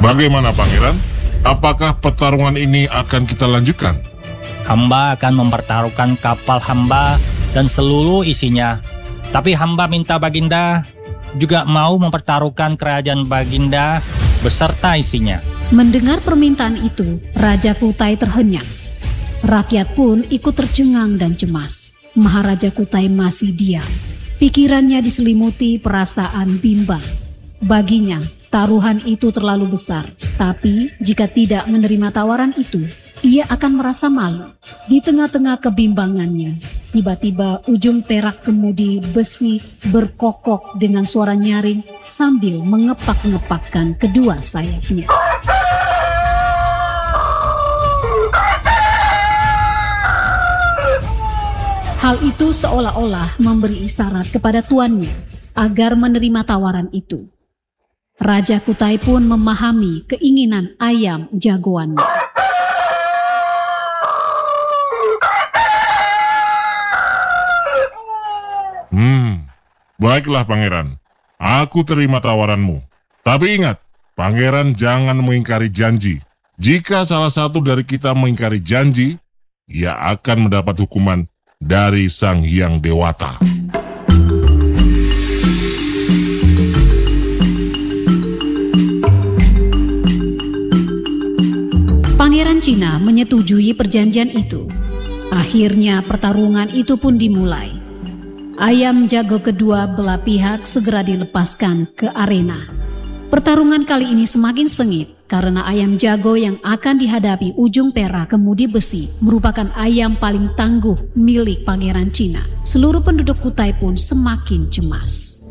Bagaimana Pangeran? Apakah pertarungan ini akan kita lanjutkan? Hamba akan mempertaruhkan kapal hamba dan seluruh isinya. Tapi hamba minta Baginda juga mau mempertaruhkan kerajaan Baginda beserta isinya. Mendengar permintaan itu, Raja Kutai terhenyak. Rakyat pun ikut tercengang dan cemas. Maharaja Kutai masih diam. Pikirannya diselimuti perasaan bimbang. Baginya, taruhan itu terlalu besar. Tapi jika tidak menerima tawaran itu, ia akan merasa malu. Di tengah-tengah kebimbangannya, tiba-tiba ujung perak kemudi besi berkokok dengan suara nyaring sambil mengepak-ngepakkan kedua sayapnya. Hal itu seolah-olah memberi isyarat kepada tuannya agar menerima tawaran itu. Raja Kutai pun memahami keinginan ayam jagoannya. Baiklah Pangeran, aku terima tawaranmu. Tapi ingat, Pangeran jangan mengingkari janji. Jika salah satu dari kita mengingkari janji, ia akan mendapat hukuman dari Sang Hyang Dewata. Pangeran Cina menyetujui perjanjian itu. Akhirnya pertarungan itu pun dimulai. Ayam jago kedua belah pihak segera dilepaskan ke arena. Pertarungan kali ini semakin sengit karena ayam jago yang akan dihadapi ujung perak kemudi besi merupakan ayam paling tangguh milik Pangeran Cina. Seluruh penduduk Kutai pun semakin cemas.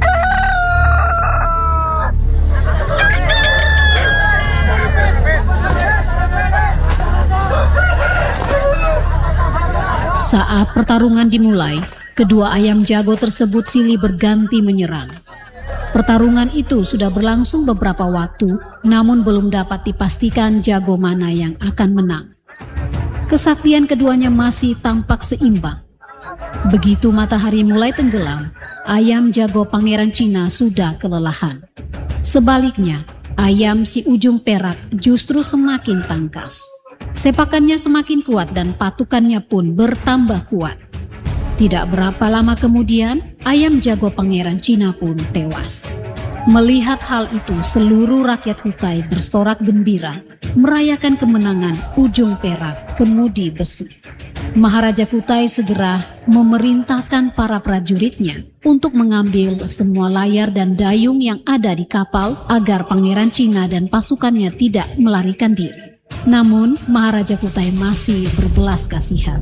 Saat pertarungan dimulai, kedua ayam jago tersebut silih berganti menyerang. Pertarungan itu sudah berlangsung beberapa waktu, namun belum dapat dipastikan jago mana yang akan menang. Kesaktian keduanya masih tampak seimbang. Begitu matahari mulai tenggelam, ayam jago Pangeran Cina sudah kelelahan. Sebaliknya, ayam si ujung perak justru semakin tangkas. Sepakannya semakin kuat dan patukannya pun bertambah kuat. Tidak berapa lama kemudian, ayam jago Pangeran Cina pun tewas. Melihat hal itu, seluruh rakyat Kutai bersorak gembira, merayakan kemenangan ujung perak kemudi besi. Maharaja Kutai segera memerintahkan para prajuritnya untuk mengambil semua layar dan dayung yang ada di kapal agar Pangeran Cina dan pasukannya tidak melarikan diri. Namun, Maharaja Kutai masih berbelas kasihan.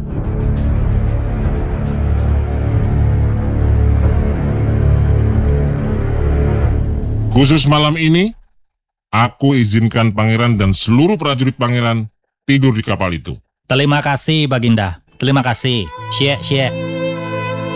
Khusus malam ini, aku izinkan Pangeran dan seluruh prajurit Pangeran tidur di kapal itu. Terima kasih Baginda. Terima kasih. Xie.